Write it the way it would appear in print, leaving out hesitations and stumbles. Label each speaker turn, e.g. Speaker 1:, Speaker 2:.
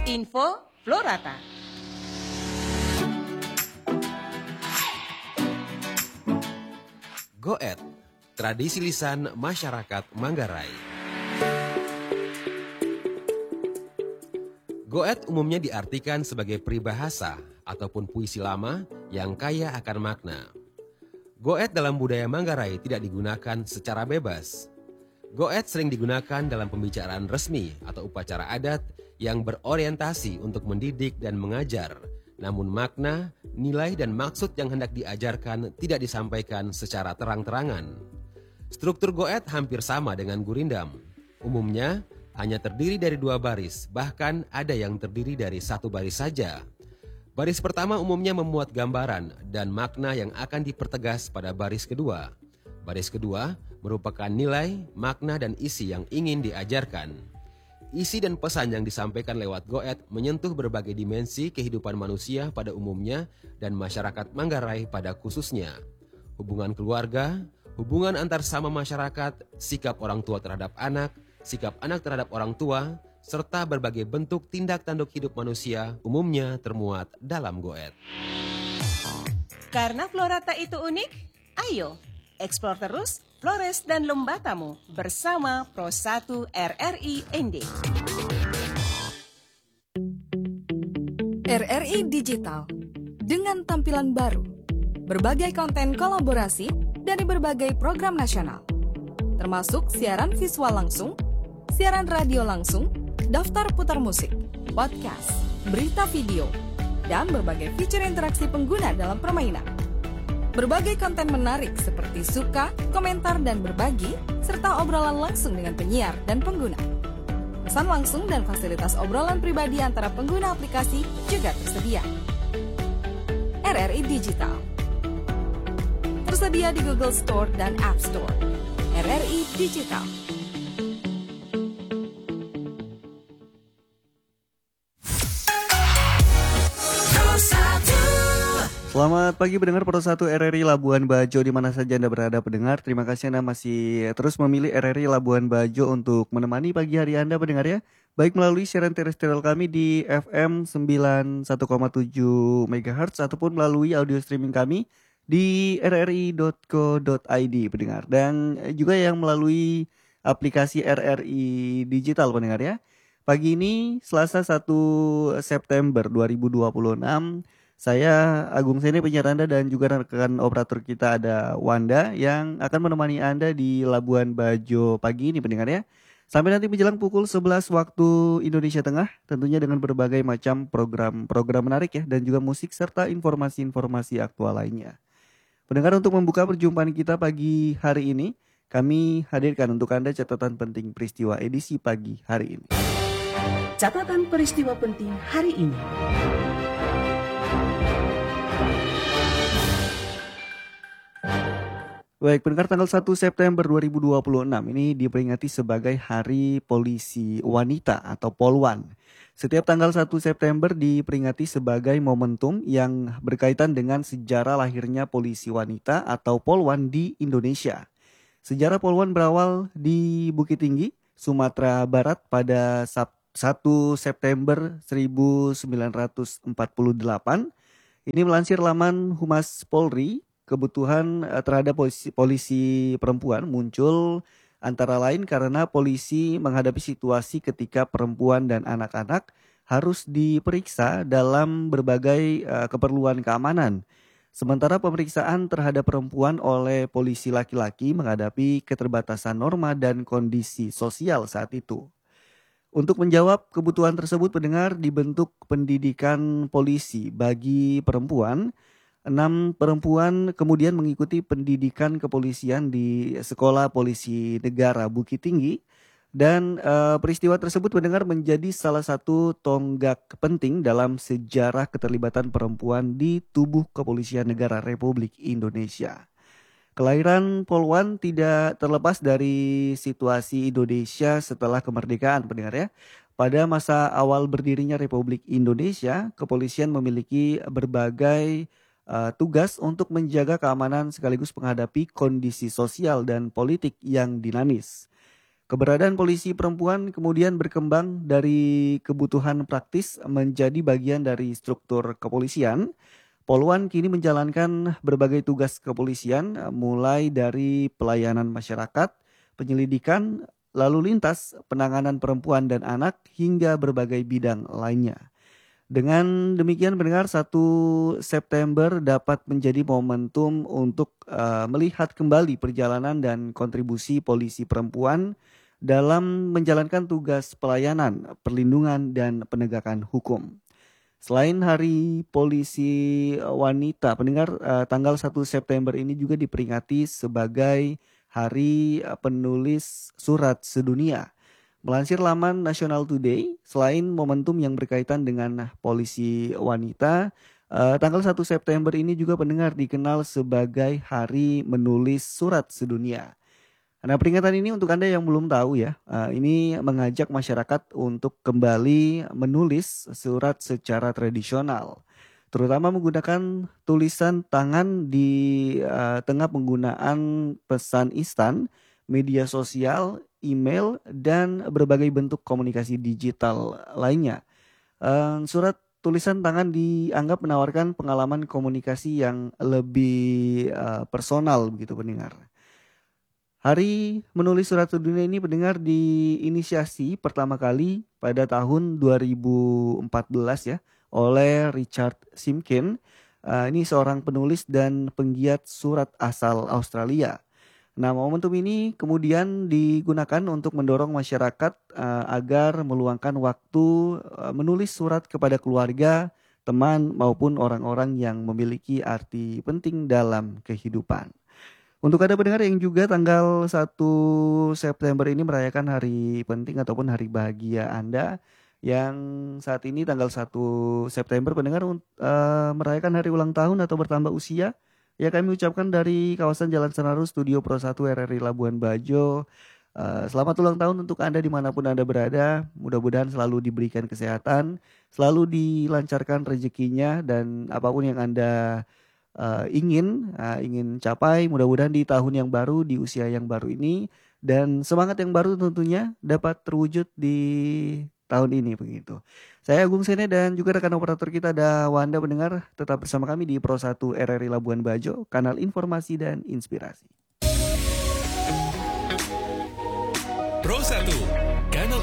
Speaker 1: Info Florata.
Speaker 2: Goet, tradisi lisan masyarakat Manggarai. Goet umumnya diartikan sebagai peribahasa ataupun puisi lama yang kaya akan makna. Goet dalam budaya Manggarai tidak digunakan secara bebas. Goet sering digunakan dalam pembicaraan resmi atau upacara adat yang berorientasi untuk mendidik dan mengajar, namun makna, nilai dan maksud yang hendak diajarkan tidak disampaikan secara terang-terangan. Struktur Goet hampir sama dengan gurindam. Umumnya hanya terdiri dari 2 baris, bahkan ada yang terdiri dari 1 baris saja. Baris pertama umumnya memuat gambaran dan makna yang akan dipertegas pada baris kedua. Baris kedua merupakan nilai, makna dan isi yang ingin diajarkan. Isi dan pesan yang disampaikan lewat Goet menyentuh berbagai dimensi kehidupan manusia pada umumnya dan masyarakat Manggarai pada khususnya. Hubungan keluarga, hubungan antar sama masyarakat, sikap orang tua terhadap anak, sikap anak terhadap orang tua, serta berbagai bentuk tindak tanduk hidup manusia umumnya termuat dalam Goet.
Speaker 1: Karena Florata itu unik, ayo eksplor terus Flores dan Lombatamu bersama Pro 1 RRI ND.
Speaker 3: RRI Digital dengan tampilan baru, berbagai konten kolaborasi dari berbagai program nasional, termasuk siaran visual langsung, siaran radio langsung, daftar putar musik, podcast, berita video, dan berbagai fitur interaksi pengguna dalam permainan. Berbagai konten menarik seperti suka, komentar, dan berbagi, serta obrolan langsung dengan penyiar dan pengguna. Pesan langsung dan fasilitas obrolan pribadi antara pengguna aplikasi juga tersedia. RRI Digital tersedia di Google Store dan App Store. RRI Digital.
Speaker 4: Selamat pagi pendengar Pro 1 RRI Labuan Bajo di mana saja Anda berada pendengar. Terima kasih Anda masih terus memilih RRI Labuan Bajo untuk menemani pagi hari Anda pendengar ya. Baik melalui siaran terestrial kami di FM 91,7 MHz ataupun melalui audio streaming kami di rri.co.id pendengar. Dan juga yang melalui aplikasi RRI Digital pendengar ya. Pagi ini Selasa 1 September 2026. Saya Agung Sene penyiar Anda dan juga rekan operator kita ada Wanda yang akan menemani Anda di Labuan Bajo pagi ini pendengar ya. Sampai nanti menjelang pukul 11 waktu Indonesia Tengah tentunya dengan berbagai macam program menarik ya dan juga musik serta informasi-informasi aktual lainnya. Pendengar untuk membuka perjumpaan kita pagi hari ini kami hadirkan untuk Anda catatan penting peristiwa edisi pagi hari ini.
Speaker 1: Catatan peristiwa penting hari ini.
Speaker 4: Baik, pendengar tanggal 1 September 2026 ini diperingati sebagai Hari Polisi Wanita atau Polwan. Setiap tanggal 1 September diperingati sebagai momentum yang berkaitan dengan sejarah lahirnya polisi wanita atau Polwan di Indonesia. Sejarah Polwan berawal di Bukit Tinggi, Sumatera Barat pada 1 September 1948. Ini melansir laman Humas Polri. Kebutuhan terhadap polisi perempuan muncul antara lain karena polisi menghadapi situasi ketika perempuan dan anak-anak harus diperiksa dalam berbagai keperluan keamanan. Sementara pemeriksaan terhadap perempuan oleh polisi laki-laki menghadapi keterbatasan norma dan kondisi sosial saat itu. Untuk menjawab kebutuhan tersebut pendengar dibentuk pendidikan polisi bagi perempuan. 6 perempuan kemudian mengikuti pendidikan kepolisian di Sekolah Polisi Negara Bukit Tinggi dan peristiwa tersebut mendengar menjadi salah satu tonggak penting dalam sejarah keterlibatan perempuan di tubuh Kepolisian Negara Republik Indonesia. Kelahiran Polwan tidak terlepas dari situasi Indonesia setelah kemerdekaan pendengar ya. Pada masa awal berdirinya Republik Indonesia, kepolisian memiliki berbagai tugas untuk menjaga keamanan sekaligus menghadapi kondisi sosial dan politik yang dinamis. Keberadaan polisi perempuan kemudian berkembang dari kebutuhan praktis menjadi bagian dari struktur kepolisian. Poluan kini menjalankan berbagai tugas kepolisian, mulai dari pelayanan masyarakat, penyelidikan, lalu lintas, penanganan perempuan dan anak, hingga berbagai bidang lainnya. Dengan demikian pendengar, 1 September dapat menjadi momentum untuk melihat kembali perjalanan dan kontribusi polisi perempuan dalam menjalankan tugas pelayanan, perlindungan, dan penegakan hukum. Selain Hari Polisi Wanita, pendengar, tanggal 1 September ini juga diperingati sebagai Hari Penulis Surat Sedunia. Melansir laman National Today, selain momentum yang berkaitan dengan polisi wanita, tanggal 1 September ini juga pendengar dikenal sebagai Hari Menulis Surat Sedunia. Nah, peringatan ini untuk Anda yang belum tahu ya, ini mengajak masyarakat untuk kembali menulis surat secara tradisional, terutama menggunakan tulisan tangan di tengah penggunaan pesan instan, media sosial, email, dan berbagai bentuk komunikasi digital lainnya. Surat tulisan tangan dianggap menawarkan pengalaman komunikasi yang lebih personal begitu pendengar. Hari Menulis Surat Sedunia ini pendengar diinisiasi pertama kali pada tahun 2014 ya oleh Richard Simkin. Ini seorang penulis dan penggiat surat asal Australia. Nah, momentum ini kemudian digunakan untuk mendorong masyarakat agar meluangkan waktu menulis surat kepada keluarga, teman, maupun orang-orang yang memiliki arti penting dalam kehidupan. Untuk Anda pendengar yang juga tanggal 1 September ini merayakan hari penting ataupun hari bahagia Anda, yang saat ini tanggal 1 September pendengar merayakan hari ulang tahun atau bertambah usia, ya kami ucapkan dari kawasan Jalan Senaru Studio Pro 1 RRI Labuan Bajo, selamat ulang tahun untuk Anda dimanapun Anda berada. Mudah-mudahan selalu diberikan kesehatan, selalu dilancarkan rezekinya, dan apapun yang Anda ingin capai, mudah-mudahan di tahun yang baru, di usia yang baru ini, dan semangat yang baru tentunya dapat terwujud di tahun ini begitu. Saya Agung Sene dan juga rekan operator kita ada Wanda pendengar, tetap bersama kami di Pro 1 RRI Labuan Bajo, kanal informasi dan inspirasi.